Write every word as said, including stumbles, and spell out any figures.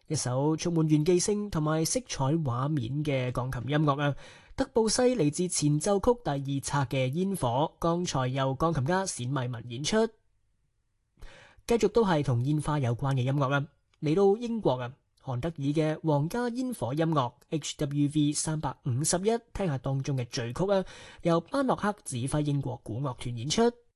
一首充滿炫技性同埋色彩畫面嘅鋼琴音樂啊！德布西嚟自前奏曲第二冊嘅煙火，剛才由鋼琴家冼米文演出。繼續都係同煙花有關嘅音樂啊！嚟到英國啊，韓德爾嘅皇家煙火音樂 H W V 三百五十一，聽下當中嘅序曲啊，由班諾克指揮英國古樂團演出。